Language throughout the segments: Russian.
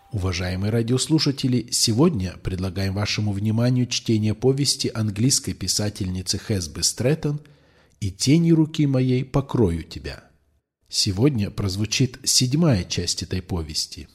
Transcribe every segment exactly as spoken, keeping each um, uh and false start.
Уважаемые радиослушатели, сегодня предлагаем вашему вниманию чтение повести английской писательницы Хесби Стрэттон «И тени руки моей покрою тебя». Сегодня прозвучит седьмая часть этой повести.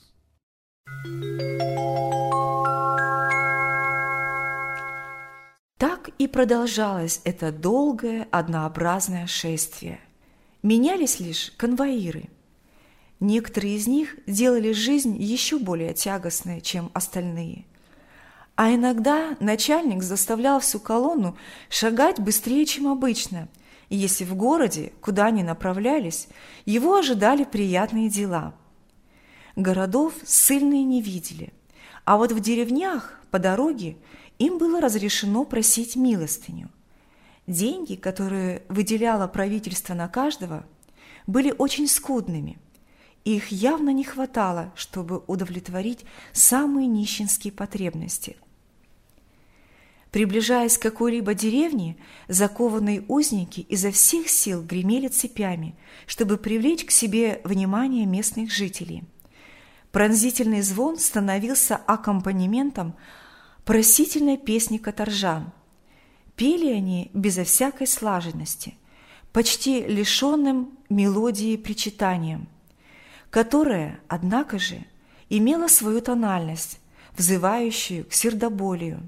Так и продолжалось это долгое, однообразное шествие. Менялись лишь конвоиры. Некоторые из них делали жизнь еще более тягостной, чем остальные. А иногда начальник заставлял всю колонну шагать быстрее, чем обычно, и если в городе, куда они направлялись, его ожидали приятные дела. Городов ссыльные не видели, а вот в деревнях по дороге им было разрешено просить милостыню. Деньги, которые выделяло правительство на каждого, были очень скудными. Их явно не хватало, чтобы удовлетворить самые нищенские потребности. Приближаясь к какой-либо деревне, закованные узники изо всех сил гремели цепями, чтобы привлечь к себе внимание местных жителей. Пронзительный звон становился аккомпанементом просительной песни каторжан. Пели они безо всякой слаженности, почти лишенным мелодии причитанием, которая, однако же, имела свою тональность, взывающую к сердоболию.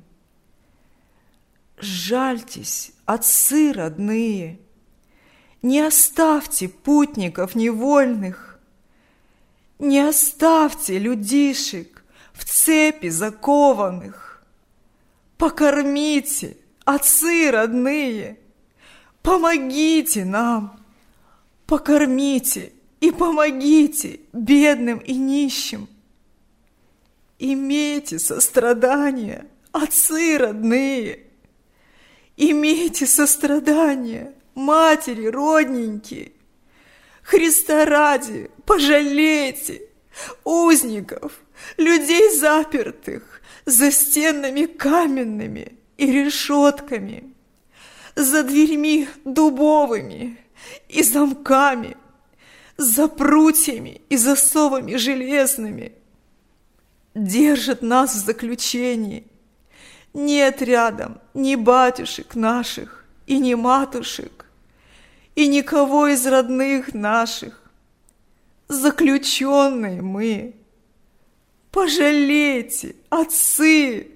«Жальтесь, отцы родные, не оставьте путников невольных, не оставьте людишек в цепи закованных, покормите, отцы родные, помогите нам, покормите и помогите бедным и нищим. Имейте сострадание, отцы родные, имейте сострадание, матери родненькие. Христа ради, пожалейте узников, людей запертых за стенами каменными и решетками, за дверьми дубовыми и замками, за прутьями и засовами железными. Держат нас в заключении. Нет рядом ни батюшек наших и ни матушек, и никого из родных наших. Заключенные мы. Пожалейте, отцы!»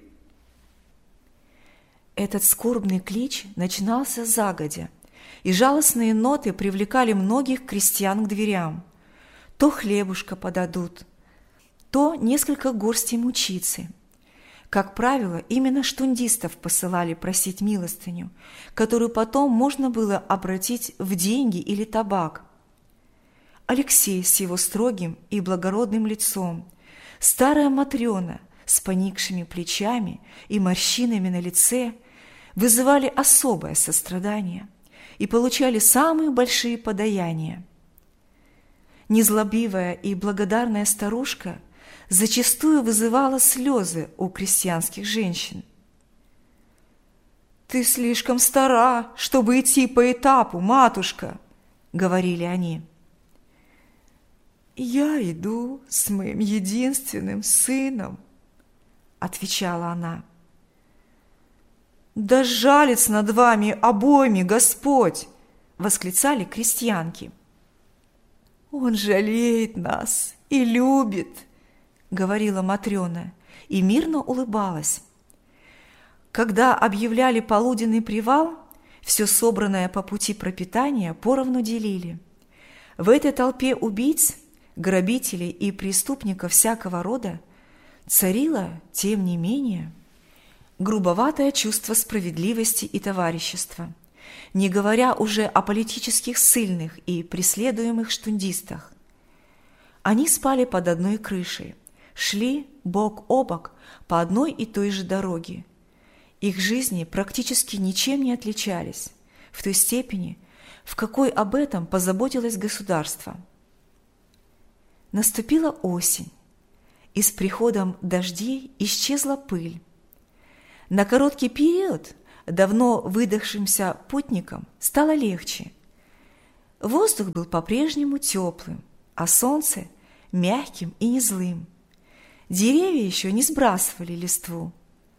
Этот скорбный клич начинался загодя, и жалостные ноты привлекали многих крестьян к дверям. То хлебушка подадут, то несколько горстей мучицы. Как правило, именно штундистов посылали просить милостыню, которую потом можно было обратить в деньги или табак. Алексей с его строгим и благородным лицом, старая Матрена с поникшими плечами и морщинами на лице вызывали особое сострадание и получали самые большие подаяния. Незлобивая и благодарная старушка зачастую вызывала слезы у крестьянских женщин. «Ты слишком стара, чтобы идти по этапу, матушка», — говорили они. «Я иду с моим единственным сыном», — отвечала она. «Да жалится над вами обоими Господь!» — восклицали крестьянки. «Он жалеет нас и любит», — говорила Матрена и мирно улыбалась. Когда объявляли полуденный привал, все собранное по пути пропитание поровну делили. В этой толпе убийц, грабителей и преступников всякого рода царило, тем не менее, грубоватое чувство справедливости и товарищества, не говоря уже о политических ссыльных и преследуемых штундистах. Они спали под одной крышей, шли бок о бок по одной и той же дороге. Их жизни практически ничем не отличались, в той степени, в какой об этом позаботилось государство. Наступила осень, и с приходом дождей исчезла пыль. На короткий период давно выдохшимся путникам стало легче. Воздух был по-прежнему теплым, а солнце – мягким и незлым. Деревья еще не сбрасывали листву.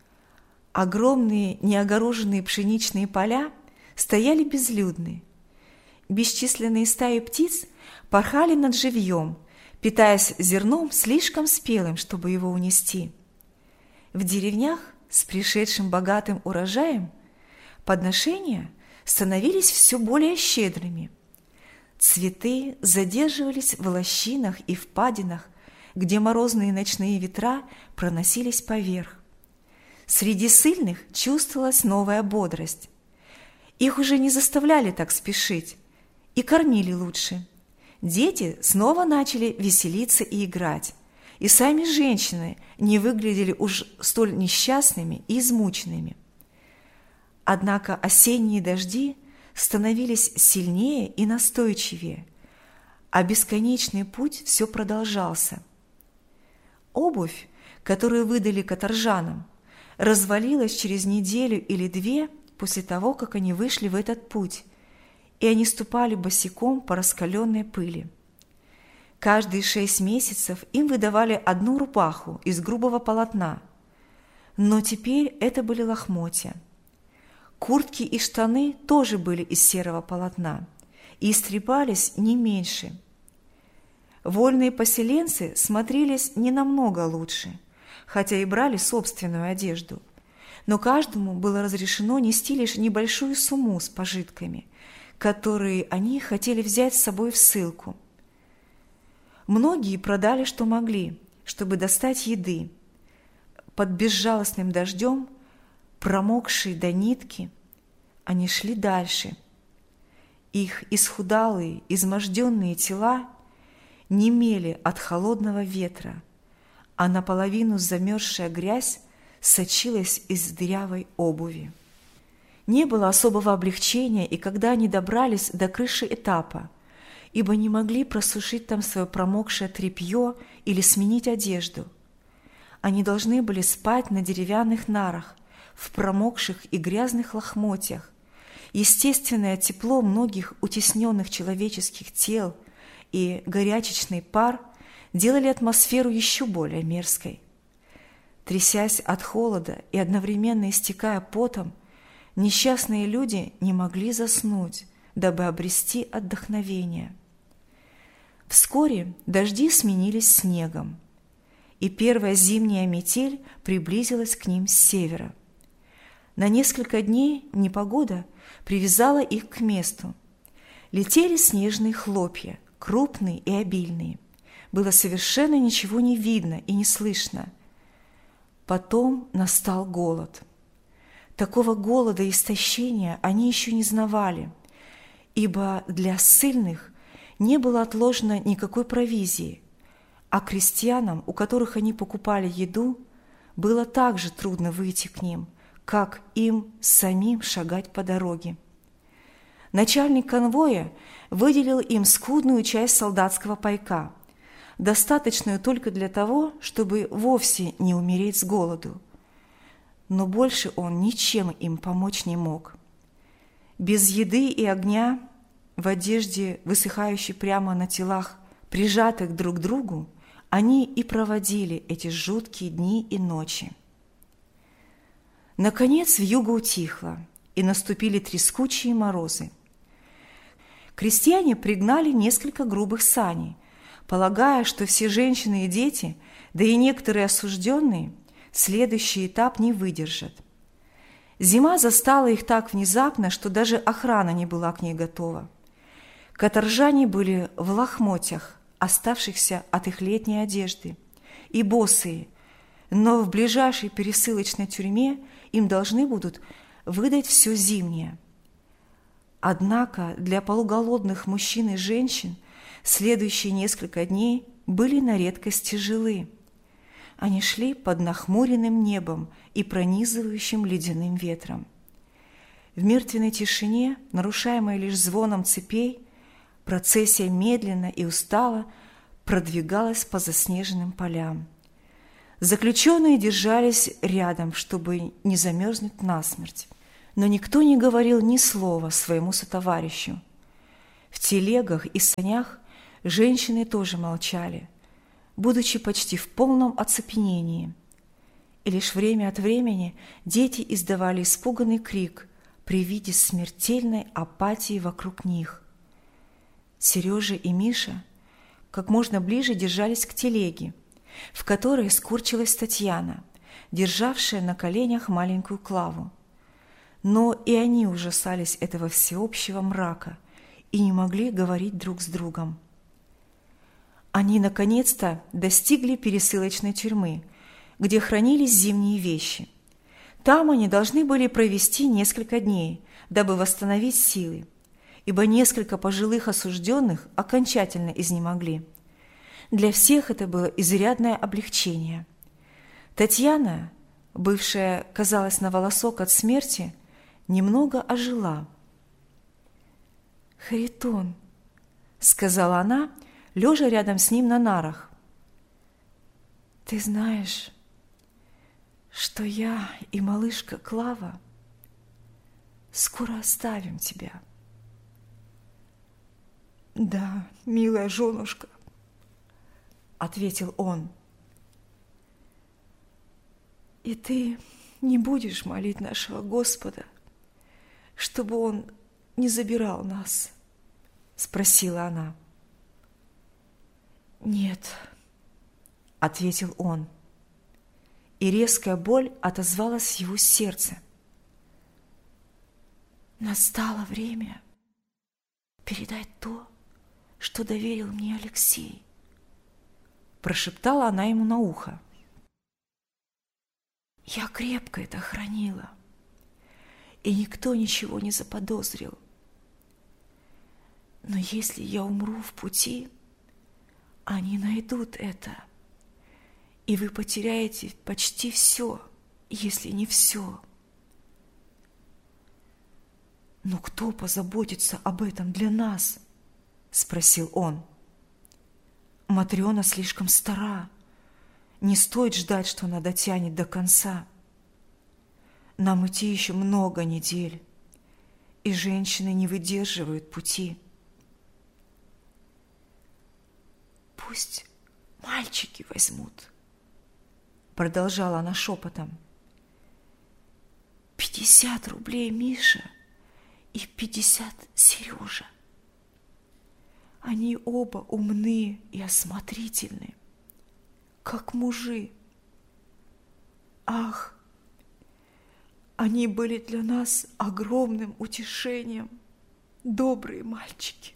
Огромные неогороженные пшеничные поля стояли безлюдны. Бесчисленные стаи птиц порхали над живьем, питаясь зерном слишком спелым, чтобы его унести. В деревнях с пришедшим богатым урожаем подношения становились все более щедрыми. Цветы задерживались в лощинах и впадинах, где морозные ночные ветра проносились поверх. Среди ссыльных чувствовалась новая бодрость. Их уже не заставляли так спешить и кормили лучше. Дети снова начали веселиться и играть, и сами женщины не выглядели уж столь несчастными и измученными. Однако осенние дожди становились сильнее и настойчивее, а бесконечный путь все продолжался. Обувь, которую выдали каторжанам, развалилась через неделю или две после того, как они вышли в этот путь, и они ступали босиком по раскаленной пыли. Каждые шесть месяцев им выдавали одну рубаху из грубого полотна, но теперь это были лохмотья. Куртки и штаны тоже были из серого полотна и истрепались не меньше. Вольные поселенцы смотрелись не намного лучше, хотя и брали собственную одежду, но каждому было разрешено нести лишь небольшую сумму с пожитками, которые они хотели взять с собой в ссылку. Многие продали, что могли, чтобы достать еды. Под безжалостным дождем, промокшие до нитки, они шли дальше. Их исхудалые, изможденные тела немели от холодного ветра, а наполовину замерзшая грязь сочилась из дырявой обуви. Не было особого облегчения, и когда они добрались до крыши этапа, ибо не могли просушить там свое промокшее тряпье или сменить одежду. Они должны были спать на деревянных нарах, в промокших и грязных лохмотьях. Естественное тепло многих утесненных человеческих тел и горячечный пар делали атмосферу еще более мерзкой. Трясясь от холода и одновременно истекая потом, несчастные люди не могли заснуть, дабы обрести отдохновение. Вскоре дожди сменились снегом, и первая зимняя метель приблизилась к ним с севера. На несколько дней непогода привязала их к месту. Летели снежные хлопья, крупные и обильные. Было совершенно ничего не видно и не слышно. Потом настал голод. Такого голода и истощения они еще не знавали, ибо для ссыльных не было отложено никакой провизии, а крестьянам, у которых они покупали еду, было так же трудно выйти к ним, как им самим шагать по дороге. Начальник конвоя выделил им скудную часть солдатского пайка, достаточную только для того, чтобы вовсе не умереть с голоду. Но больше он ничем им помочь не мог. Без еды и огня, в одежде, высыхающей прямо на телах, прижатых друг к другу, они и проводили эти жуткие дни и ночи. Наконец вьюга утихла, и наступили трескучие морозы. Крестьяне пригнали несколько грубых саней, полагая, что все женщины и дети, да и некоторые осужденные, следующий этап не выдержат. Зима застала их так внезапно, что даже охрана не была к ней готова. Каторжане были в лохмотьях, оставшихся от их летней одежды, и босые, но в ближайшей пересылочной тюрьме им должны будут выдать все зимнее. Однако для полуголодных мужчин и женщин следующие несколько дней были на редкость тяжелы. Они шли под нахмуренным небом и пронизывающим ледяным ветром. В мертвенной тишине, нарушаемой лишь звоном цепей, процессия медленно и устало продвигалась по заснеженным полям. Заключенные держались рядом, чтобы не замерзнуть насмерть, но никто не говорил ни слова своему сотоварищу. В телегах и санях женщины тоже молчали, будучи почти в полном оцепенении. И лишь время от времени дети издавали испуганный крик при виде смертельной апатии вокруг них. Сережа и Миша как можно ближе держались к телеге, в которой скорчилась Татьяна, державшая на коленях маленькую Клаву. Но и они ужасались этого всеобщего мрака и не могли говорить друг с другом. Они наконец-то достигли пересылочной тюрьмы, где хранились зимние вещи. Там они должны были провести несколько дней, дабы восстановить силы, ибо несколько пожилых осужденных окончательно изнемогли. Для всех это было изрядное облегчение. Татьяна, бывшая, казалось, на волосок от смерти, немного ожила. «Харитон», — сказала она, лежа рядом с ним на нарах, — «ты знаешь, что я и малышка Клава скоро оставим тебя». «Да, милая женушка», — ответил он. «И ты не будешь молить нашего Господа, чтобы Он не забирал нас?» — спросила она. «Нет», — ответил он, и резкая боль отозвалась в его сердце. «Настало время передать то, что доверил мне Алексей», — прошептала она ему на ухо. «Я крепко это хранила, и никто ничего не заподозрил. Но если я умру в пути, они найдут это, и вы потеряете почти все, если не все. «Но кто позаботится об этом для нас?» – спросил он. «Матрена слишком стара. Не стоит ждать, что она дотянет до конца. Нам идти еще много недель, и женщины не выдерживают пути». «Пусть мальчики возьмут», – продолжала она шепотом. «Пятьдесят рублей Миша и пятьдесят Сережа. Они оба умны и осмотрительны, как мужи. Ах, они были для нас огромным утешением, добрые мальчики.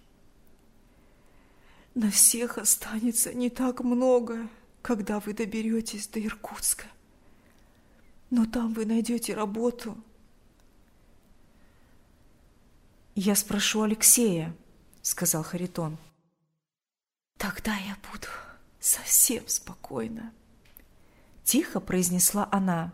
На всех останется не так много, когда вы доберетесь до Иркутска, но там вы найдете работу». «Я спрошу Алексея», — сказал Харитон. «Тогда я буду совсем спокойна», — тихо произнесла она.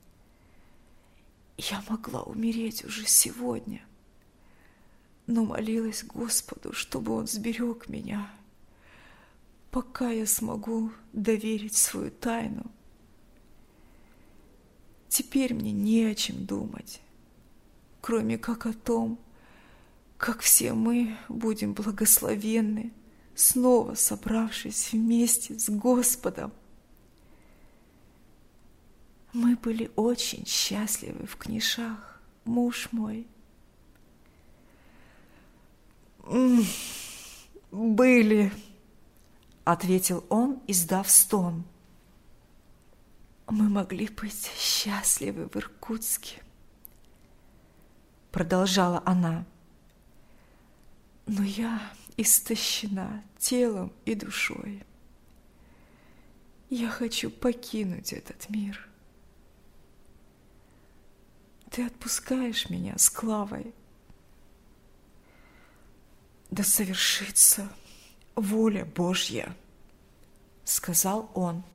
«Я могла умереть уже сегодня, но молилась Господу, чтобы Он сберег меня, пока я смогу доверить свою тайну. Теперь мне не о чем думать, кроме как о том, как все мы будем благословенны, снова собравшись вместе с Господом. Мы были очень счастливы в Книшах, муж мой». «Были», — ответил он, издав стон. «Мы могли быть счастливы в Иркутске», — продолжала она. «Но я истощена телом и душой. Я хочу покинуть этот мир. Ты отпускаешь меня с Клавой? Да совершится воля Божья», — сказал он.